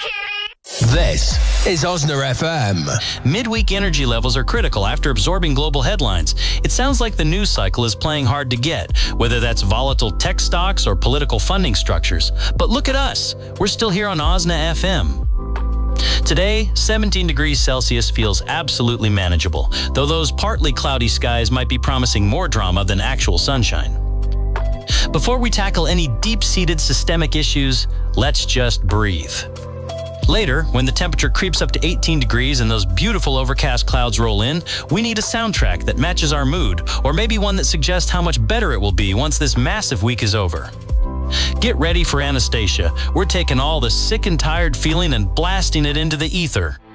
This is Osna FM. Midweek energy levels are critical after absorbing global headlines. It sounds like the news cycle is playing hard to get, whether that's volatile tech stocks or political funding structures. But look at us. We're still here on Osna FM. Today, 17 degrees Celsius feels absolutely manageable, though those partly cloudy skies might be promising more drama than actual sunshine. Before we tackle any deep-seated systemic issues, let's just breathe. Later, when the temperature creeps up to 18 degrees and those beautiful overcast clouds roll in, we need a soundtrack that matches our mood, or maybe one that suggests how much better it will be once this massive week is over. Get ready for Anastasia. We're taking all the sick and tired feeling and blasting it into the ether.